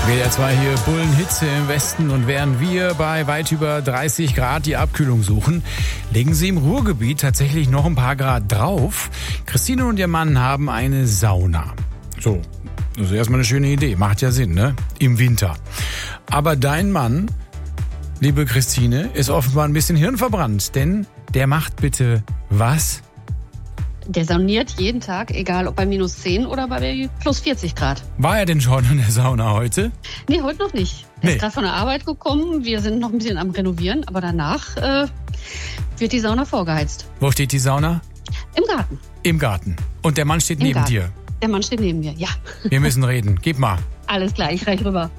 WDR 2 hier, Bullenhitze im Westen, und während wir bei weit über 30 Grad die Abkühlung suchen, legen sie im Ruhrgebiet tatsächlich noch ein paar Grad drauf. Christine und ihr Mann haben eine Sauna. So, das ist erstmal eine schöne Idee, macht ja Sinn, ne? Im Winter. Aber dein Mann, liebe Christine, ist offenbar ein bisschen hirnverbrannt, denn der macht bitte was? Der sauniert jeden Tag, egal ob bei minus 10 oder bei plus 40 Grad. War er denn schon in der Sauna heute? Nee, heute noch nicht. Er ist gerade von der Arbeit gekommen. Wir sind noch ein bisschen am Renovieren, aber danach wird die Sauna vorgeheizt. Wo steht die Sauna? Im Garten. Im Garten. Und der Mann steht neben dir? Der Mann steht neben mir, ja. Wir müssen reden. Gib mal. Alles klar, ich reich rüber.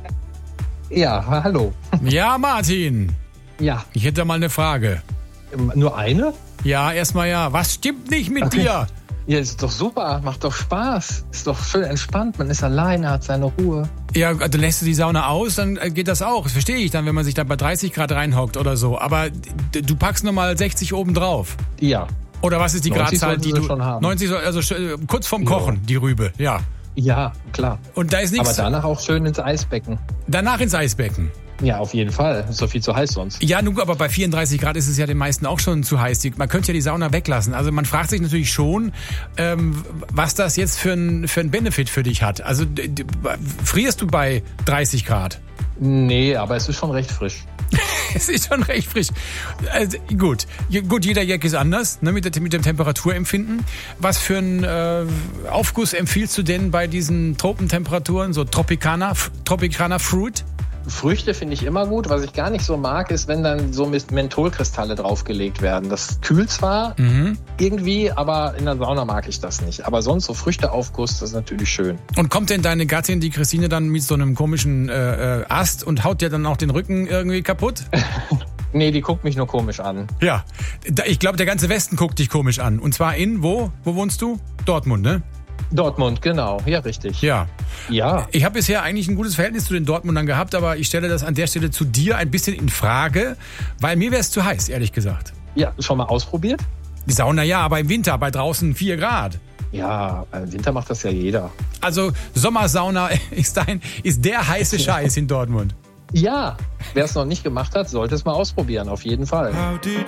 Ja, hallo. Ja, Martin. Ja. Ich hätte mal eine Frage. Nur eine? Ja, erstmal ja. Was stimmt nicht mit dir? Ja, ist doch super, macht doch Spaß. Ist doch schön entspannt, man ist alleine, hat seine Ruhe. Ja, dann lässt du die Sauna aus, dann geht das auch. Das verstehe ich dann, wenn man sich da bei 30 Grad reinhockt oder so. Aber du packst nochmal 60 oben drauf. Ja. Oder was ist die Gradzahl, die du... schon haben. 90, also kurz vorm Kochen, die Rübe, ja. Ja, klar. Und da ist nichts... Aber danach auch schön ins Eisbecken. Danach ins Eisbecken. Ja, auf jeden Fall. Ist doch viel zu heiß sonst. Ja, nun, aber bei 34 Grad ist es ja den meisten auch schon zu heiß. Man könnte ja die Sauna weglassen. Also man fragt sich natürlich schon, was das jetzt für ein Benefit für dich hat. Also frierst du bei 30 Grad? Nee, aber es ist schon recht frisch. Es ist schon recht frisch. Also, gut, jeder Jack ist anders, ne, mit dem Temperaturempfinden. Was für einen Aufguss empfiehlst du denn bei diesen Tropentemperaturen, so Tropicana Fruit? Früchte finde ich immer gut. Was ich gar nicht so mag, ist, wenn dann so Mentholkristalle draufgelegt werden. Das kühlt zwar irgendwie, aber in der Sauna mag ich das nicht. Aber sonst so Früchteaufguss, das ist natürlich schön. Und kommt denn deine Gattin, die Christine, dann mit so einem komischen Ast und haut dir dann auch den Rücken irgendwie kaputt? Nee, die guckt mich nur komisch an. Ja, ich glaube, der ganze Westen guckt dich komisch an. Und zwar wo? Wo wohnst du? Dortmund, ne? Dortmund, genau. Ja, richtig. Ja. Ja. Ich habe bisher eigentlich ein gutes Verhältnis zu den Dortmundern gehabt, aber ich stelle das an der Stelle zu dir ein bisschen in Frage, weil mir wäre es zu heiß, ehrlich gesagt. Ja, schon mal ausprobiert? Die Sauna ja, aber im Winter bei draußen 4 Grad. Ja, im Winter macht das ja jeder. Also Sommersauna ist der heiße Scheiß in Dortmund. Ja, wer es noch nicht gemacht hat, sollte es mal ausprobieren, auf jeden Fall. How did